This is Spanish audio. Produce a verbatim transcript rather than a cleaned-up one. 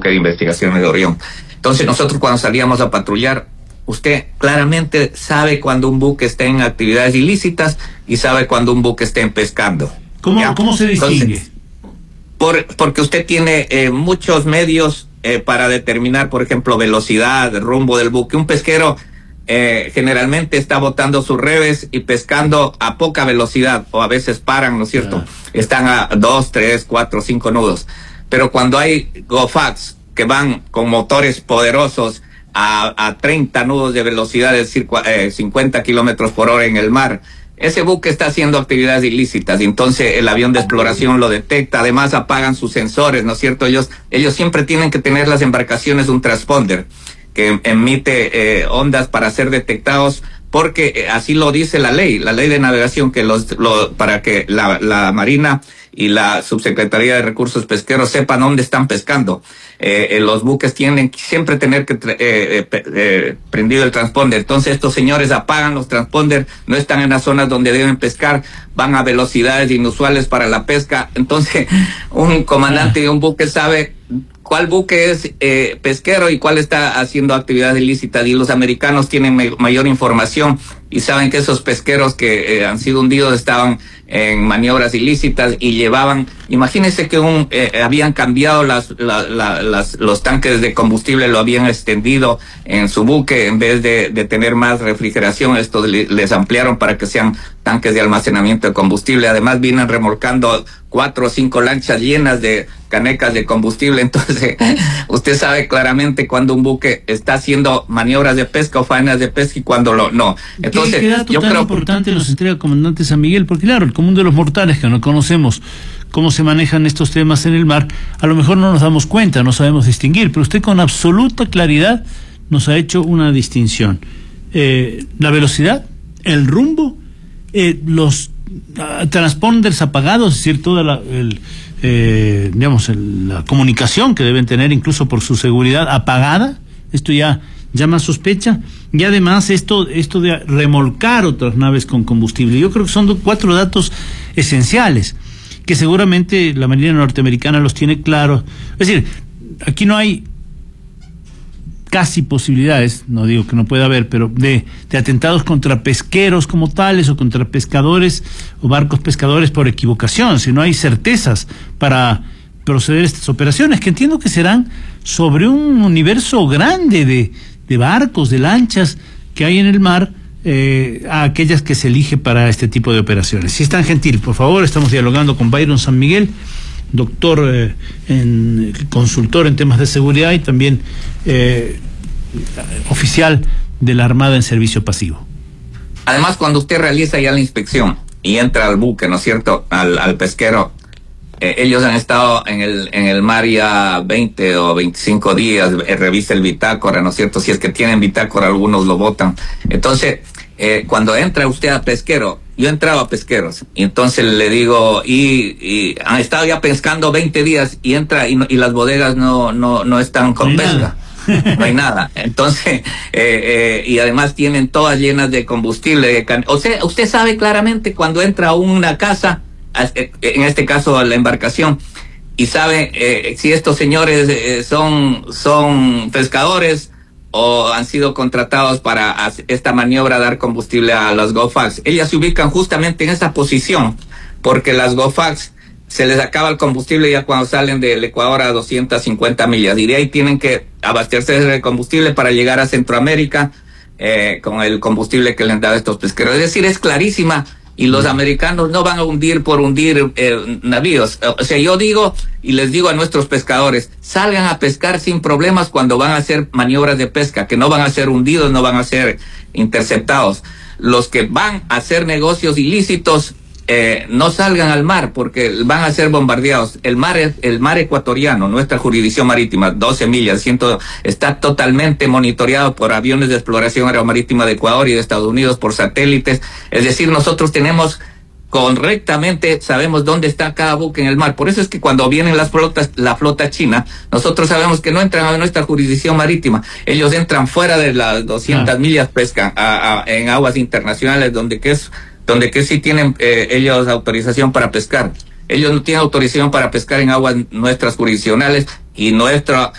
buque de investigaciones de Orión. Entonces nosotros cuando salíamos a patrullar, usted claramente sabe cuando un buque está en actividades ilícitas y sabe cuando un buque está pescando. ¿Cómo, ¿cómo se distingue? Entonces, por, porque usted tiene eh, muchos medios eh, para determinar, por ejemplo, velocidad, rumbo del buque. Un pesquero eh, generalmente está botando sus redes y pescando a poca velocidad, o a veces paran, ¿no es cierto? Ah. Están a dos, tres, cuatro, cinco nudos. Pero cuando hay GoFax que van con motores poderosos a, a treinta nudos de velocidad, es decir, eh, cincuenta kilómetros por hora en el mar, ese buque está haciendo actividades ilícitas, y entonces el avión de exploración lo detecta. Además apagan sus sensores, ¿no es cierto? Ellos, ellos siempre tienen que tener las embarcaciones un transponder que emite eh, ondas para ser detectados, porque así lo dice la ley, la ley de navegación, que los, lo, para que la, la Marina y la Subsecretaría de Recursos Pesqueros sepan dónde están pescando. Eh, eh, los buques tienen que siempre tener que eh, eh, eh, prendido el transponder. Entonces estos señores apagan los transponders, no están en las zonas donde deben pescar, van a velocidades inusuales para la pesca. Entonces un comandante de un buque sabe cuál buque es eh, pesquero y cuál está haciendo actividades ilícitas, y los americanos tienen me mayor información y saben que esos pesqueros que eh, han sido hundidos estaban en maniobras ilícitas y llevaban, imagínense que un eh, habían cambiado las, la, la, las los tanques de combustible, lo habían extendido en su buque, en vez de, de tener más refrigeración, estos les ampliaron para que sean tanques de almacenamiento de combustible. Además vienen remolcando cuatro o cinco lanchas llenas de canecas de combustible. Entonces usted sabe claramente cuando un buque está haciendo maniobras de pesca o faenas de pesca y cuando lo no. Entonces ¿Qué, qué dato yo tan creo importante nos entrega el comandante San Miguel? Porque claro, el común de los mortales que no conocemos cómo se manejan estos temas en el mar, a lo mejor no nos damos cuenta, no sabemos distinguir, pero usted con absoluta claridad nos ha hecho una distinción. Eh, la velocidad, el rumbo, eh, los uh, transponders apagados, es decir, toda la, el, eh, digamos, el, la comunicación que deben tener incluso por su seguridad apagada, esto ya llama sospecha, y además esto, esto de remolcar otras naves con combustible. Yo creo que son cuatro datos esenciales, que seguramente la Marina norteamericana los tiene claros. Es decir, aquí no hay casi posibilidades, no digo que no pueda haber, pero de, de atentados contra pesqueros como tales, o contra pescadores o barcos pescadores por equivocación, si no hay certezas para proceder a estas operaciones, que entiendo que serán sobre un universo grande de, de barcos, de lanchas que hay en el mar, eh, a aquellas que se elige para este tipo de operaciones. Si es tan gentil, por favor, estamos dialogando con Byron San Miguel, doctor, eh, en, consultor en temas de seguridad y también eh, oficial de la Armada en servicio pasivo. Además, cuando usted realiza ya la inspección y entra al buque, ¿no es cierto?, al, al pesquero, eh, ellos han estado en el en el mar ya veinte o veinticinco días, eh, revisa el bitácora, ¿no es cierto? Si es que tienen bitácora, algunos lo botan. Entonces, eh, cuando entra usted a pesquero, yo he entrado a pesqueros, y entonces le digo, y, y han estado ya pescando veinte días, y entra y, no, y las bodegas no no no están con no pesca. Nada. No hay nada. Entonces, eh, eh, y además tienen todas llenas de combustible. De can... O sea, usted sabe claramente cuando entra a una casa, en este caso a la embarcación, y sabe eh, si estos señores eh, son, son pescadores o han sido contratados para hacer esta maniobra, dar combustible a las GoFax. Ellas se ubican justamente en esa posición, porque las GoFax se les acaba el combustible ya cuando salen del Ecuador a doscientas cincuenta millas, y de ahí tienen que abastecerse de combustible para llegar a Centroamérica eh, con el combustible que les han dado estos pesqueros. Es decir, es clarísima, y los americanos no van a hundir por hundir eh, navíos. O sea, yo digo y les digo a nuestros pescadores, salgan a pescar sin problemas cuando van a hacer maniobras de pesca, que no van a ser hundidos, no van a ser interceptados. Los que van a hacer negocios ilícitos, Eh, no salgan al mar, porque van a ser bombardeados. El mar, el mar ecuatoriano, nuestra jurisdicción marítima, doce millas, ciento, está totalmente monitoreado por aviones de exploración aeromarítima de Ecuador y de Estados Unidos, por satélites. Es decir, nosotros tenemos correctamente, sabemos dónde está cada buque en el mar. Por eso es que cuando vienen las flotas, la flota china, nosotros sabemos que no entran a nuestra jurisdicción marítima. Ellos entran fuera de las doscientas ah. millas, pescan a, a, en aguas internacionales, donde que es donde que sí tienen eh, ellos autorización para pescar. Ellos no tienen autorización para pescar en aguas nuestras jurisdiccionales, y nuestra